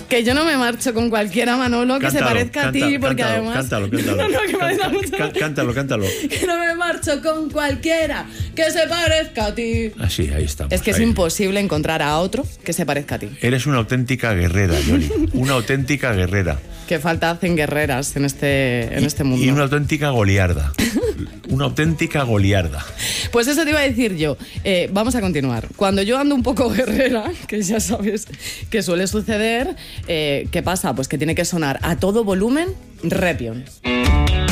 Que yo no me marcho con cualquiera, Manolo, que se parezca a ti, porque además... Cántalo. No, que me da mucho... Cántalo. Que no me marcho con cualquiera que se parezca a ti. Así, ahí estamos. Es que es ahí. imposible encontrar a otro que se parezca a ti. Eres una auténtica guerrera, Yoli. Una auténtica guerrera. Qué falta hacen guerreras en este mundo. Y una auténtica goliarda. Una auténtica goliarda. Pues eso te iba a decir yo. Vamos a continuar. Cuando yo ando un poco guerrera, que ya sabes que suele suceder, ¿qué pasa? Pues que tiene que sonar a todo volumen Repion.